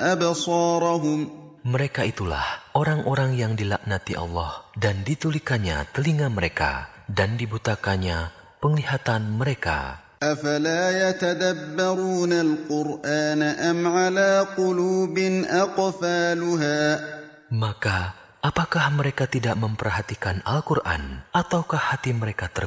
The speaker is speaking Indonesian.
أبصارهم Mereka itulah orang-orang yang dilaknati Allah dan ditulikannya telinga mereka dan dibutakannya penglihatan mereka. أفلا يتدبرون القرآن أم على قلوب أقفالها Maka, apakah mereka tidak memperhatikan Al-Quran ataukah hati mereka